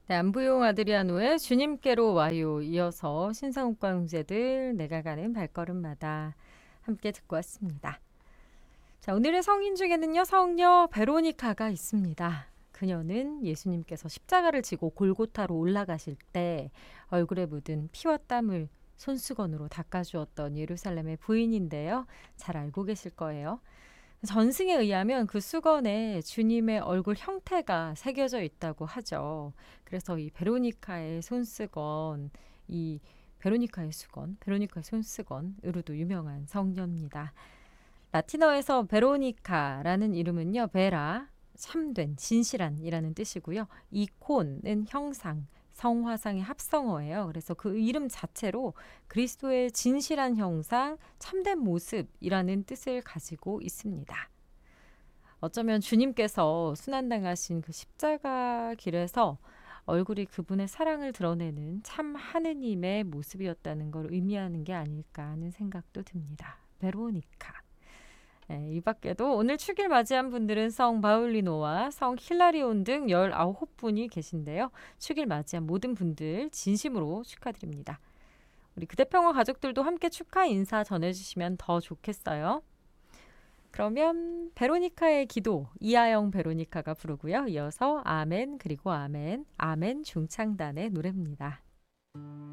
네, 안부용 아드리아노의 주님께로 와요. 이어서 신상옥과 형제들 내가 가는 발걸음마다 함께 듣고 왔습니다. 자, 오늘의 성인 중에는요, 성녀 베로니카가 있습니다. 그녀는 예수님께서 십자가를 지고 골고타로 올라가실 때 얼굴에 묻은 피와 땀을 손수건으로 닦아주었던 예루살렘의 부인인데요. 잘 알고 계실 거예요. 전승에 의하면 그 수건에 주님의 얼굴 형태가 새겨져 있다고 하죠. 그래서 이 베로니카의 손수건, 이 베로니카의 수건, 베로니카의 손수건으로도 유명한 성녀입니다. 라틴어에서 베로니카라는 이름은요, 베라, 참된, 진실한이라는 뜻이고요. 이콘은 형상, 성화상의 합성어예요. 그래서 그 이름 자체로 그리스도의 진실한 형상, 참된 모습이라는 뜻을 가지고 있습니다. 어쩌면 주님께서 순환당하신 그 십자가 길에서 얼굴이 그분의 사랑을 드러내는 참 하느님의 모습이었다는 걸 의미하는 게 아닐까 하는 생각도 듭니다. 베로니카. 네, 이 밖에도 오늘 축일 맞이한 분들은 성 바울리노와 성 힐라리온 등 19분이 계신데요. 축일 맞이한 모든 분들 진심으로 축하드립니다. 우리 그대평화 가족들도 함께 축하 인사 전해주시면 더 좋겠어요. 그러면 베로니카의 기도 이하영 베로니카가 부르고요. 이어서 아멘 그리고 아멘 아멘 중창단의 노래입니다.